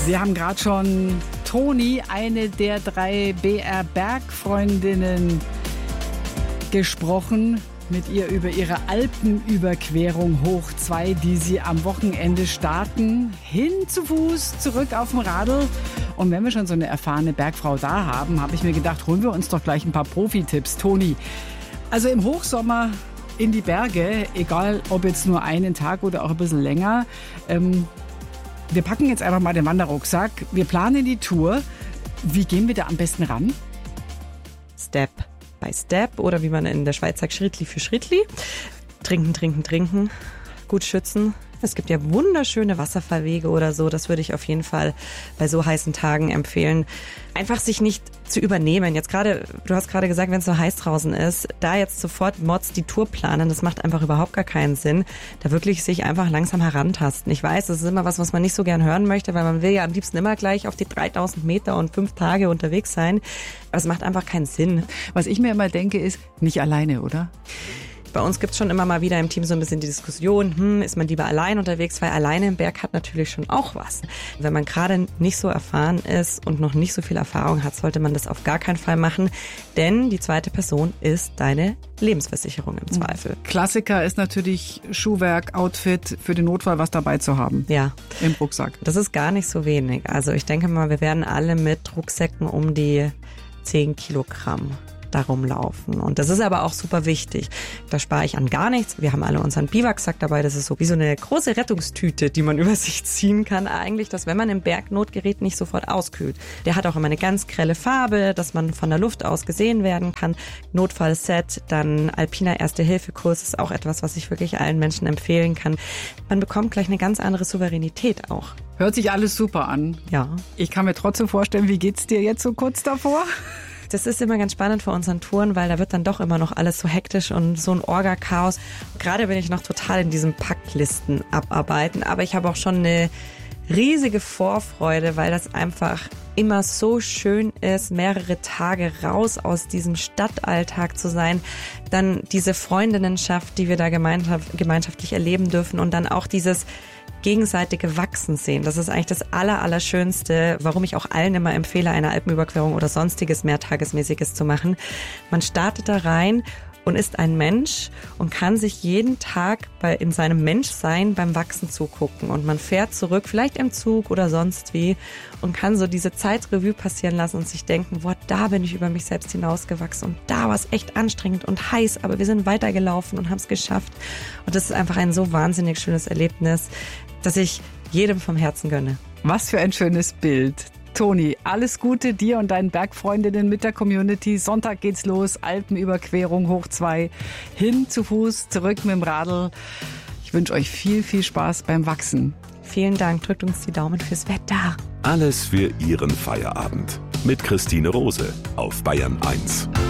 Wir haben gerade schon Toni, eine der 3 BR-Bergfreundinnen, gesprochen. Mit ihr über ihre Alpenüberquerung hoch 2, die sie am Wochenende starten. Hin zu Fuß, zurück auf dem Radl. Und wenn wir schon so eine erfahrene Bergfrau da haben, habe ich mir gedacht, holen wir uns doch gleich ein paar Profi-Tipps. Toni, also im Hochsommer in die Berge, egal ob jetzt nur einen Tag oder auch ein bisschen länger. Wir packen jetzt einfach mal den Wanderrucksack. Wir planen die Tour. Wie gehen wir da am besten ran? Step by Step oder wie man in der Schweiz sagt, Schrittli für Schrittli. Trinken, gut schützen. Es gibt ja wunderschöne Wasserfallwege oder so. Das würde ich auf jeden Fall bei so heißen Tagen empfehlen. Einfach sich nicht zu übernehmen. Jetzt gerade, du hast gerade gesagt, wenn es so heiß draußen ist, da jetzt sofort Mods die Tour planen, das macht einfach überhaupt gar keinen Sinn. Da wirklich sich einfach langsam herantasten. Ich weiß, das ist immer was man nicht so gern hören möchte, weil man will ja am liebsten immer gleich auf die 3000 Meter und 5 Tage unterwegs sein. Aber es macht einfach keinen Sinn. Was ich mir immer denke, ist, nicht alleine, oder? Bei uns gibt's schon immer mal wieder im Team so ein bisschen die Diskussion, ist man lieber allein unterwegs, weil alleine im Berg hat natürlich schon auch was. Wenn man gerade nicht so erfahren ist und noch nicht so viel Erfahrung hat, sollte man das auf gar keinen Fall machen, denn die zweite Person ist deine Lebensversicherung im Zweifel. Klassiker ist natürlich Schuhwerk, Outfit für den Notfall, was dabei zu haben. Ja. Im Rucksack. Das ist gar nicht so wenig. Also ich denke mal, wir werden alle mit Rucksäcken um die 10 Kilogramm darum laufen. Und das ist aber auch super wichtig. Da spare ich an gar nichts. Wir haben alle unseren Biwaksack dabei. Das ist so wie so eine große Rettungstüte, die man über sich ziehen kann. Eigentlich, dass wenn man im Berg not gerät, nicht sofort auskühlt. Der hat auch immer eine ganz grelle Farbe, dass man von der Luft aus gesehen werden kann. Notfallset, dann alpiner Erste-Hilfe-Kurs ist auch etwas, was ich wirklich allen Menschen empfehlen kann. Man bekommt gleich eine ganz andere Souveränität auch. Hört sich alles super an. Ja. Ich kann mir trotzdem vorstellen, wie geht's dir jetzt so kurz davor? Das ist immer ganz spannend für unseren Touren, weil da wird dann doch immer noch alles so hektisch und so ein Orga-Chaos. Gerade bin ich noch total in diesem Packlisten abarbeiten, aber ich habe auch schon eine riesige Vorfreude, weil das einfach immer so schön ist, mehrere Tage raus aus diesem Stadtalltag zu sein, dann diese Freundinnenschaft, die wir da gemeinschaftlich erleben dürfen und dann auch dieses gegenseitige Wachsen sehen. Das ist eigentlich das Allerschönste, warum ich auch allen immer empfehle, eine Alpenüberquerung oder sonstiges Mehrtagesmäßiges zu machen. Man startet da rein und ist ein Mensch und kann sich jeden Tag in seinem Menschsein beim Wachsen zugucken. Und man fährt zurück, vielleicht im Zug oder sonst wie, und kann so diese Zeitrevue passieren lassen und sich denken, boah, da bin ich über mich selbst hinausgewachsen und da war es echt anstrengend und heiß, aber wir sind weitergelaufen und haben es geschafft. Und das ist einfach ein so wahnsinnig schönes Erlebnis, dass ich jedem vom Herzen gönne. Was für ein schönes Bild. Toni, alles Gute dir und deinen Bergfreundinnen mit der Community. Sonntag geht's los, Alpenüberquerung hoch 2, hin zu Fuß, zurück mit dem Radl. Ich wünsche euch viel, viel Spaß beim Wachsen. Vielen Dank, drückt uns die Daumen fürs Wetter. Alles für Ihren Feierabend mit Christine Rose auf Bayern 1.